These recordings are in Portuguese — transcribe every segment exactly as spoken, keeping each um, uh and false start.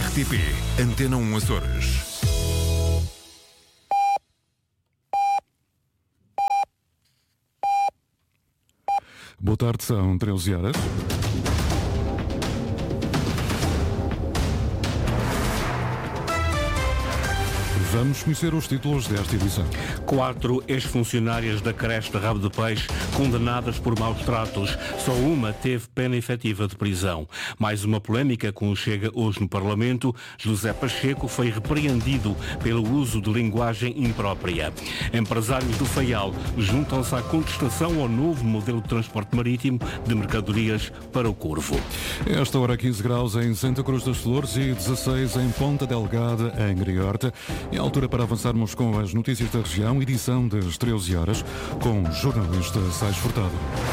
R T P Antena um Açores. Boa tarde, são treze horas. Vamos conhecer os títulos desta edição. Quatro ex-funcionárias da creche de Rabo de Peixe condenadas por maus tratos. Só uma teve pena efetiva de prisão. Mais uma polémica com o Chega hoje no Parlamento. José Pacheco foi repreendido pelo uso de linguagem imprópria. Empresários do Faial juntam-se à contestação ao novo modelo de transporte marítimo de mercadorias para o Corvo. Esta hora quinze graus em Santa Cruz das Flores e dezasseis em Ponta Delgada, em Griorta. É a altura para avançarmos com as notícias da região, edição das treze horas, com o jornalista Sais Furtado.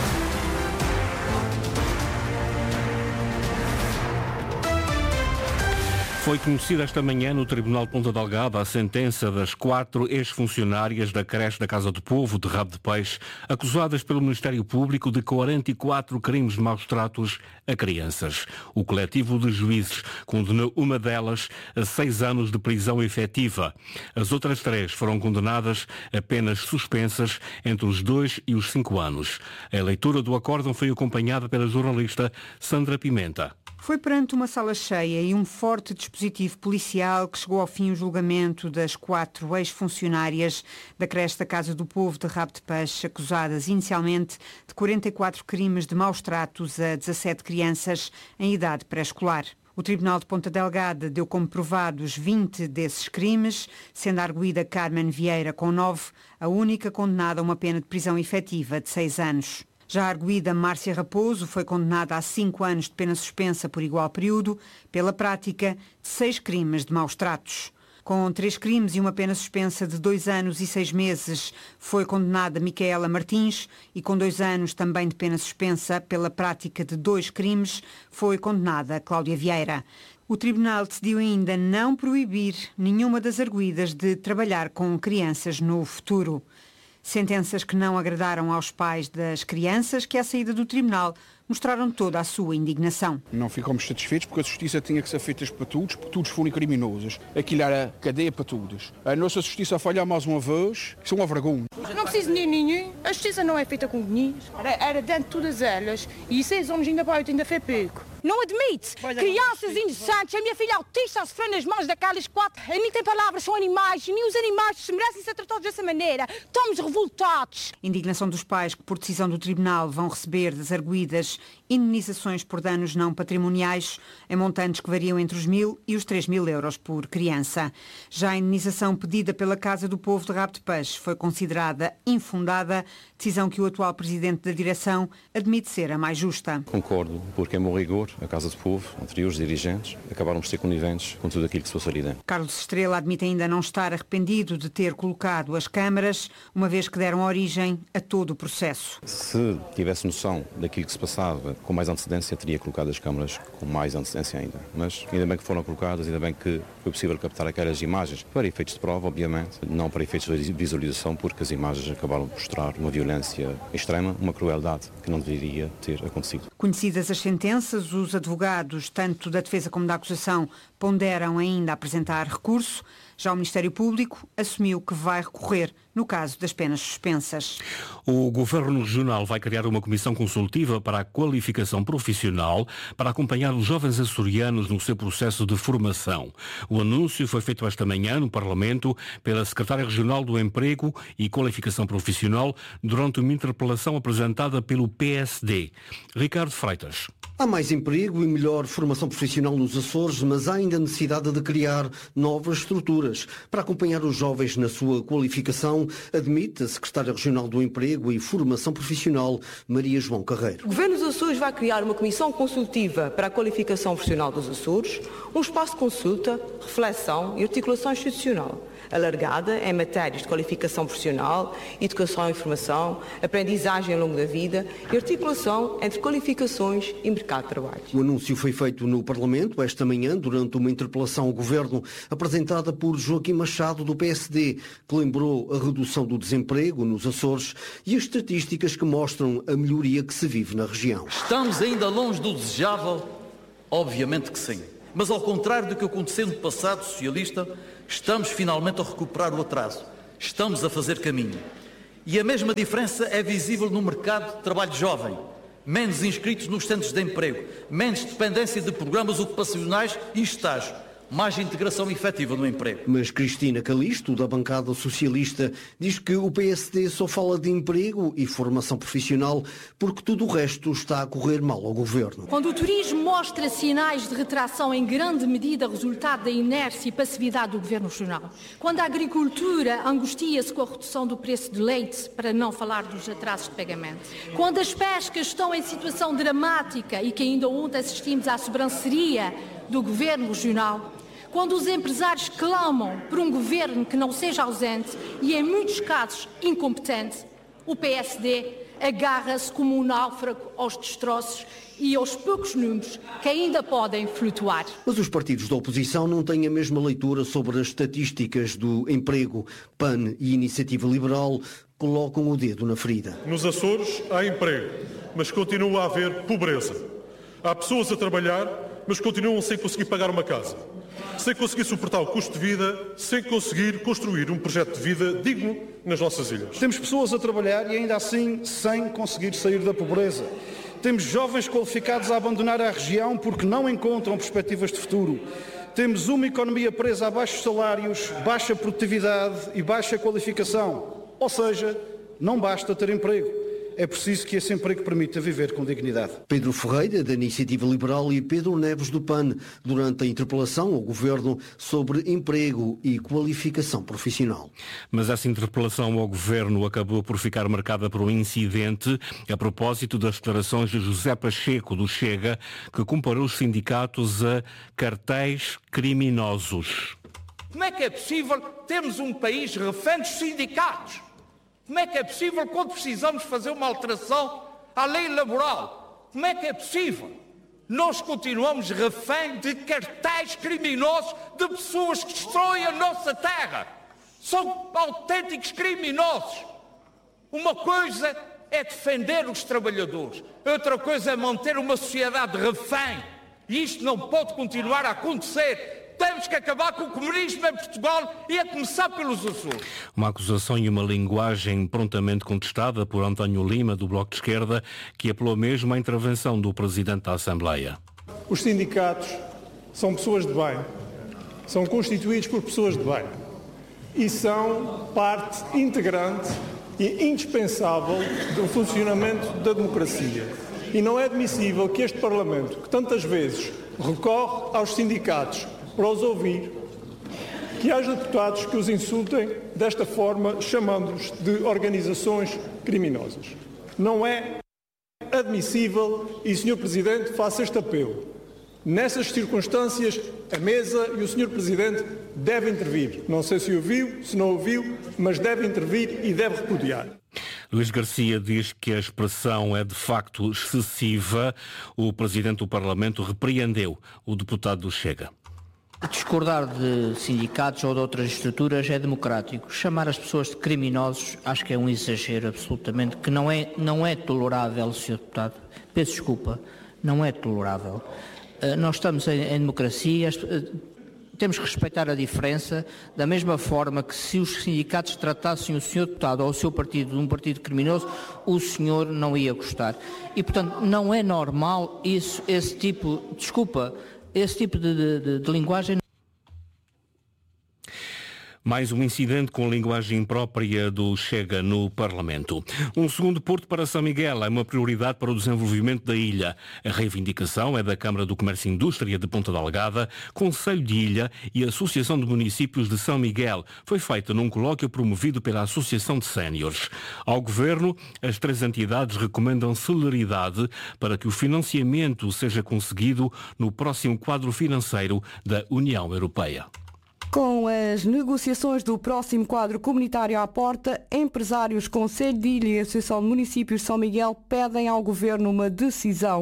Foi conhecida esta manhã no Tribunal de Ponta Delgada a sentença das quatro ex-funcionárias da creche da Casa do Povo de Rabo de Peixe, acusadas pelo Ministério Público de quarenta e quatro crimes de maus tratos a crianças. O coletivo de juízes condenou uma delas a seis anos de prisão efetiva. As outras três foram condenadas a penas suspensas entre os dois e os cinco anos. A leitura do acórdão foi acompanhada pela jornalista Sandra Pimenta. Foi perante uma sala cheia e um forte dispositivo policial que chegou ao fim o julgamento das quatro ex-funcionárias da creche da Casa do Povo de Rabo de Peixe, acusadas inicialmente de quarenta e quatro crimes de maus tratos a dezassete crianças em idade pré-escolar. O Tribunal de Ponta Delgada deu como provados vinte desses crimes, sendo a arguida Carmen Vieira com nove, a única condenada a uma pena de prisão efetiva de seis anos. Já a arguida Márcia Raposo foi condenada a cinco anos de pena suspensa por igual período, pela prática de seis crimes de maus tratos. Com três crimes e uma pena suspensa de dois anos e seis meses, foi condenada Micaela Martins e com dois anos também de pena suspensa pela prática de dois crimes, foi condenada Cláudia Vieira. O Tribunal decidiu ainda não proibir nenhuma das arguidas de trabalhar com crianças no futuro. Sentenças que não agradaram aos pais das crianças que, à saída do tribunal, mostraram toda a sua indignação. Não ficamos satisfeitos porque a justiça tinha que ser feita para todos, porque todos foram criminosos. Aquilo era cadeia para todos. A nossa justiça falha mais uma vez, isso é uma vergonha. Não preciso de dinheiro nenhum, a justiça não é feita com dinheiro. Era, era dentro de todas elas e seis anos ainda para oito ainda foi pouco. Não admite. Crianças inocentes, a minha filha autista a sofrer nas mãos daquelas quatro. A mim tem palavras, são animais, e nem os animais se merecem ser tratados dessa maneira. Estamos revoltados. Indignação dos pais que, por decisão do tribunal, vão receber das arguidas indenizações por danos não patrimoniais em montantes que variam entre os mil e os três mil euros por criança. Já a indenização pedida pela Casa do Povo de Rabo de Peixe foi considerada infundada, decisão que o atual presidente da direção admite ser a mais justa. Concordo, porque é meu rigor. A Casa do Povo, anteriores dirigentes, acabaram por ser coniventes com tudo aquilo que se passou ali dentro. Carlos Estrela admite ainda não estar arrependido de ter colocado as câmaras, uma vez que deram origem a todo o processo. Se tivesse noção daquilo que se passava com mais antecedência, teria colocado as câmaras com mais antecedência ainda. Mas ainda bem que foram colocadas, ainda bem que foi possível captar aquelas imagens para efeitos de prova, obviamente, não para efeitos de visualização, porque as imagens acabaram por mostrar uma violência extrema, uma crueldade que não deveria ter acontecido. Conhecidas as sentenças, os advogados, tanto da defesa como da acusação, ponderam ainda apresentar recurso. Já o Ministério Público assumiu que vai recorrer no caso das penas suspensas. O Governo Regional vai criar uma comissão consultiva para a qualificação profissional para acompanhar os jovens açorianos no seu processo de formação. O anúncio foi feito esta manhã no Parlamento pela Secretária Regional do Emprego e Qualificação Profissional durante uma interpelação apresentada pelo P S D. Ricardo Freitas. Há mais emprego e melhor formação profissional nos Açores, mas há ainda necessidade de criar novas estruturas para acompanhar os jovens na sua qualificação, admite a Secretária Regional do Emprego e Formação Profissional, Maria João Carreiro. O Governo dos Açores vai criar uma comissão consultiva para a qualificação profissional dos Açores, um espaço de consulta, reflexão e articulação institucional, alargada em matérias de qualificação profissional, educação e formação, aprendizagem ao longo da vida e articulação entre qualificações e mercado de trabalho. O anúncio foi feito no Parlamento esta manhã durante uma interpelação ao Governo apresentada por Joaquim Machado do P S D, que lembrou a redução do desemprego nos Açores e as estatísticas que mostram a melhoria que se vive na região. Estamos ainda longe do desejável? Obviamente que sim. Mas, ao contrário do que aconteceu no passado socialista, estamos finalmente a recuperar o atraso. Estamos a fazer caminho. E a mesma diferença é visível no mercado de trabalho jovem. Menos inscritos nos centros de emprego, menos dependência de programas ocupacionais e estágio, mais integração efetiva no emprego. Mas Cristina Calisto, da bancada socialista, diz que o P S D só fala de emprego e formação profissional porque tudo o resto está a correr mal ao governo. Quando o turismo mostra sinais de retração em grande medida resultado da inércia e passividade do governo regional, quando a agricultura angustia-se com a redução do preço de leite, para não falar dos atrasos de pagamento, quando as pescas estão em situação dramática e que ainda ontem assistimos à sobranceria do governo regional, quando os empresários clamam por um governo que não seja ausente e, em muitos casos, incompetente, o P S D agarra-se como um náufrago aos destroços e aos poucos números que ainda podem flutuar. Mas os partidos da oposição não têm a mesma leitura sobre as estatísticas do emprego. P A N e Iniciativa Liberal colocam o dedo na ferida. Nos Açores há emprego, mas continua a haver pobreza. Há pessoas a trabalhar, mas continuam sem conseguir pagar uma casa, sem conseguir suportar o custo de vida, sem conseguir construir um projeto de vida digno nas nossas ilhas. Temos pessoas a trabalhar e ainda assim sem conseguir sair da pobreza. Temos jovens qualificados a abandonar a região porque não encontram perspectivas de futuro. Temos uma economia presa a baixos salários, baixa produtividade e baixa qualificação. Ou seja, não basta ter emprego. É preciso que esse emprego permita viver com dignidade. Pedro Ferreira, da Iniciativa Liberal, e Pedro Neves, do P A N, durante a interpelação ao Governo sobre emprego e qualificação profissional. Mas essa interpelação ao Governo acabou por ficar marcada por um incidente a propósito das declarações de José Pacheco, do Chega, que comparou os sindicatos a cartéis criminosos. Como é que é possível termos um país refém dos sindicatos? Como é que é possível, quando precisamos fazer uma alteração à lei laboral, como é que é possível? Nós continuamos refém de cartéis criminosos de pessoas que destroem a nossa terra. São autênticos criminosos. Uma coisa é defender os trabalhadores, outra coisa é manter uma sociedade refém. E isto não pode continuar a acontecer. Temos que acabar com o comunismo em Portugal e a começar pelos Açores. Uma acusação e uma linguagem prontamente contestada por António Lima, do Bloco de Esquerda, que apelou mesmo à intervenção do Presidente da Assembleia. Os sindicatos são pessoas de bem, são constituídos por pessoas de bem e são parte integrante e indispensável do funcionamento da democracia. E não é admissível que este Parlamento, que tantas vezes recorre aos sindicatos para os ouvir, que haja deputados que os insultem desta forma, chamando-os de organizações criminosas. Não é admissível e, senhor Presidente, faço este apelo. Nessas circunstâncias, a mesa e o senhor Presidente devem intervir. Não sei se ouviu, se não ouviu, mas deve intervir e deve repudiar. Luís Garcia diz que a expressão é de facto excessiva. O Presidente do Parlamento repreendeu o deputado do Chega. Discordar de sindicatos ou de outras estruturas é democrático. Chamar as pessoas de criminosos acho que é um exagero absolutamente, que não é, não é tolerável, senhor Deputado. Peço desculpa, não é tolerável. Uh, nós estamos em, em democracia, uh, temos que respeitar a diferença, da mesma forma que se os sindicatos tratassem o senhor Deputado ou o seu partido de um partido criminoso, o senhor não ia gostar. E, portanto, não é normal isso, esse tipo, desculpa, esse tipo de, de, de linguagem. Mais um incidente com linguagem imprópria do Chega no Parlamento. Um segundo porto para São Miguel é uma prioridade para o desenvolvimento da ilha. A reivindicação é da Câmara do Comércio e Indústria de Ponta Delgada, Conselho de Ilha e Associação de Municípios de São Miguel. Foi feita num colóquio promovido pela Associação de Séniores. Ao Governo, as três entidades recomendam celeridade para que o financiamento seja conseguido no próximo quadro financeiro da União Europeia. Com as negociações do próximo quadro comunitário à porta, empresários, Conselho de Ilha e Associação de Municípios de São Miguel pedem ao Governo uma decisão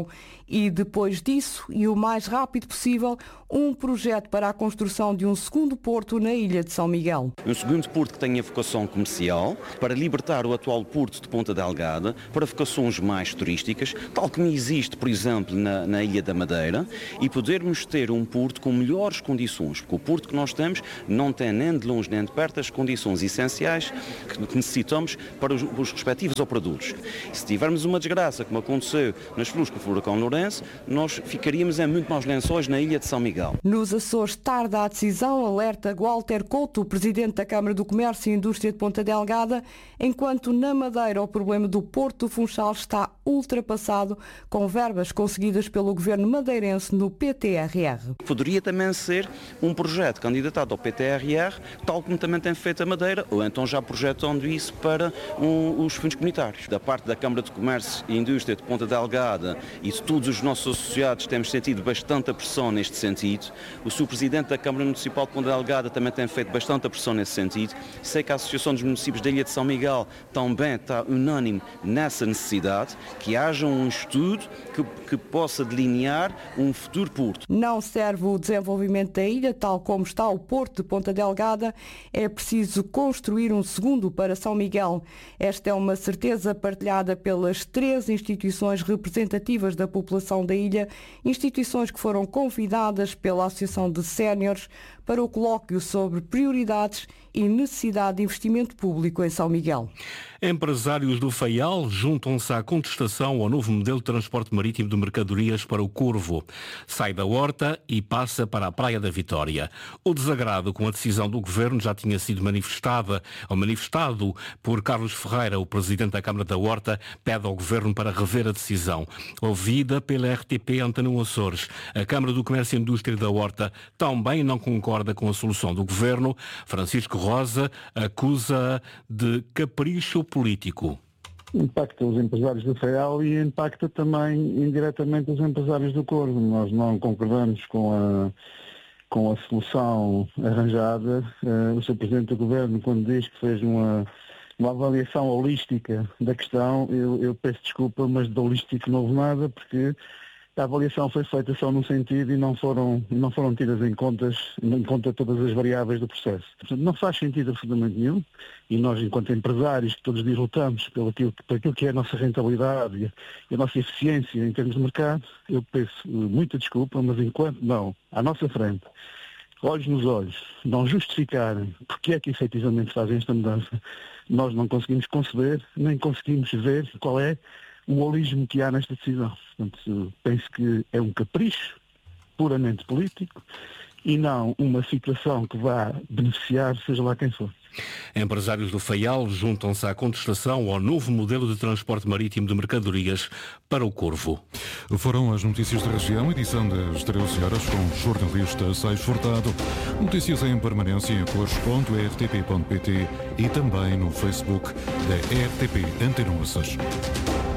e depois disso, e o mais rápido possível, um projeto para a construção de um segundo porto na ilha de São Miguel. Um segundo porto que tenha vocação comercial, para libertar o atual porto de Ponta Delgada para vocações mais turísticas, tal como existe, por exemplo, na, na Ilha da Madeira, e podermos ter um porto com melhores condições, porque o porto que nós temos não tem nem de longe nem de perto as condições essenciais que necessitamos para os, os respectivos operadores. E se tivermos uma desgraça, como aconteceu nas flores com o furacão Lourenço, nós ficaríamos em muito maus lençóis na Ilha de São Miguel. Nos Açores tarda a decisão, alerta Walter Couto, presidente da Câmara do Comércio e Indústria de Ponta Delgada, enquanto na Madeira o problema do Porto do Funchal está ultrapassado com verbas conseguidas pelo governo madeirense no P T R R. Poderia também ser um projeto candidatado ao P T R R, tal como também tem feito a Madeira, ou então já projetando isso para um, os fundos comunitários. Da parte da Câmara de Comércio e Indústria de Ponta Delgada e de todos os nossos associados temos sentido bastante pressão neste sentido. O senhor Presidente da Câmara Municipal de Ponta Delgada também tem feito bastante pressão nesse sentido. Sei que a Associação dos Municípios da Ilha de São Miguel também está unânime nessa necessidade, que haja um estudo que, que possa delinear um futuro porto. Não serve o desenvolvimento da ilha, tal como está o Porto de Ponta Delgada, é preciso construir um segundo para São Miguel. Esta é uma certeza partilhada pelas três instituições representativas da população da ilha, instituições que foram convidadas pela Associação de Séniores para o colóquio sobre prioridades e necessidade de investimento público em São Miguel. Empresários do Faial juntam-se à contestação ao novo modelo de transporte marítimo de mercadorias para o Corvo. Sai da Horta e passa para a Praia da Vitória. O desagrado com a decisão do Governo já tinha sido manifestada, ou manifestado por Carlos Ferreira, o Presidente da Câmara da Horta, pede ao Governo para rever a decisão. Ouvida pela R T P Antena um Açores, a Câmara do Comércio e Indústria da Horta também não concorda com a solução do Governo. Francisco Rosa acusa de capricho político. Impacta os empresários do Faial e impacta também indiretamente os empresários do Corvo. Nós não concordamos com a, com a solução arranjada. Uh, o senhor Presidente do Governo, quando diz que fez uma, uma avaliação holística da questão, eu, eu peço desculpa, mas de holístico não houve nada, porque a avaliação foi feita só num sentido e não foram, não foram tidas em, contas, em conta todas as variáveis do processo. Portanto, não faz sentido absolutamente nenhum e nós, enquanto empresários, que todos os dias lutamos pelo aquilo, por aquilo que é a nossa rentabilidade e a, e a nossa eficiência em termos de mercado, eu peço muita desculpa, mas enquanto não, à nossa frente, olhos nos olhos, não justificarem porque é que efetivamente fazem esta mudança, nós não conseguimos conceber, nem conseguimos ver qual é o holismo que há nesta decisão. Portanto, penso que é um capricho puramente político e não uma situação que vá beneficiar seja lá quem for. Empresários do Faial juntam-se à contestação ao novo modelo de transporte marítimo de mercadorias para o Corvo. Foram as notícias da região, edição das treze horas, com o jornalista Sais Furtado. Notícias em permanência em cores ponto r t p ponto p t e também no Facebook da R T P Antena um Açores.